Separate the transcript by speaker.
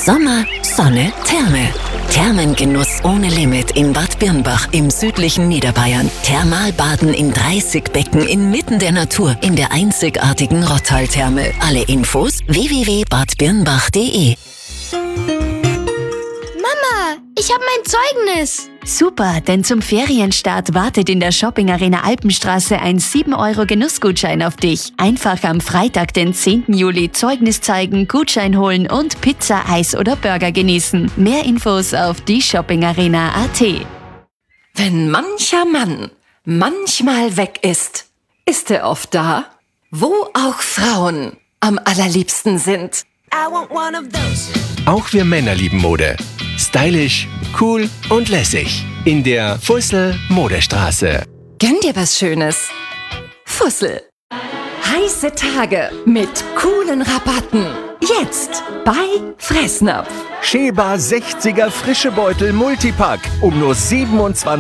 Speaker 1: Sommer, Sonne, Therme. Thermengenuss ohne Limit in Bad Birnbach im südlichen Niederbayern. Thermalbaden in 30 Becken inmitten der Natur in der einzigartigen Rottal-Therme. Alle Infos www.badbirnbach.de.
Speaker 2: Mama, ich habe mein Zeugnis.
Speaker 3: Super, denn zum Ferienstart wartet in der Shopping Arena Alpenstraße ein 7€ Genussgutschein auf dich. Einfach am Freitag, den 10. Juli Zeugnis zeigen, Gutschein holen und Pizza, Eis oder Burger genießen. Mehr Infos auf dieshoppingarena.at.
Speaker 4: Wenn mancher Mann manchmal weg ist, ist er oft da, wo auch Frauen am allerliebsten sind.
Speaker 5: Auch wir Männer lieben Mode. Stylisch, cool und lässig. In der Fussel Modestraße.
Speaker 4: Gönn dir was Schönes. Fussel. Heiße Tage mit coolen Rabatten. Jetzt bei Fressnapf.
Speaker 5: Sheba 60er Frischebeutel Multipack um nur 27